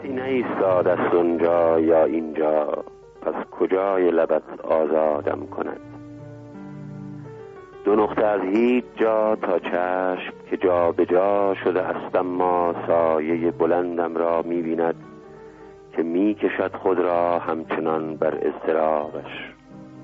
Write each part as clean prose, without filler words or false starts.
کسی نایستاد است اونجا یا اینجا، پس کجای لبت آزادم کند؟ دو نقطه از هیچ جا تا چشم که جا به جا شده است، اما سایه بلندم را می‌بیند که می‌کشد خود را همچنان بر اضطرابش.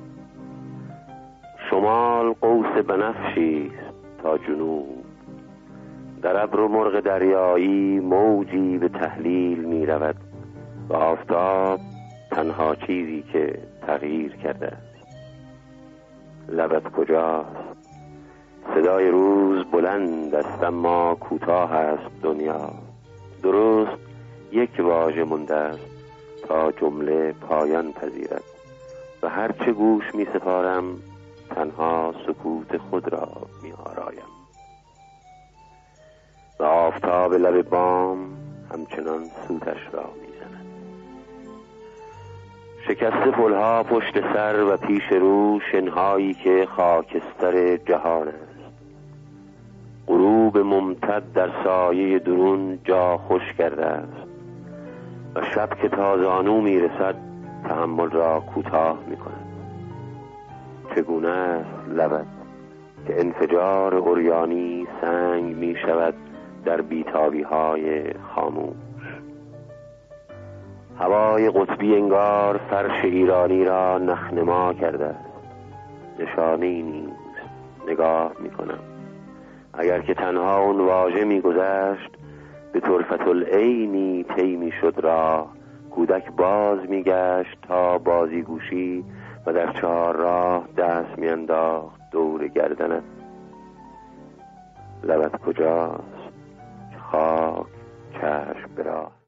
شمال قوس بنفشی است تا جنوب، در ابر و مرغ دریایی موجی به تحلیل می‌رود و آفتاب تنها چیزی که تغییر کرده است. لبت کجاست؟ صدای روز بلند است اما کوتاه است دنیا. درست یک واژه مونده است تا جمله پایان پذیرد و هرچه گوش می سپارم تنها سکوت خود را می آرایم. و آفتاب لب بام همچنان سوتش را می زند. شکست پلها پشت سر و پیش رو شنهایی که خاکستر جهان است. غروب ممتد در سایه درون جا خوش کرده است و شب که تازانو می رسد تحمل را کوتاه می کند. چگونه است لبت که انفجار عریانی سنگ می شود در بیتابی های خاموش. هوای قطبی انگار فرش ایرانی را نخنما کرده است. نشانه‌ای نیست. نگاه می کنم. اگر که تنها اون واژه می گذشت، به طرفت العینی طی می شد راه. کودک باز می گشت تا بازیگوشی و در چهار راه دست می انداخت دور گردنت. لبت کجاست؟ خاک چشم براه.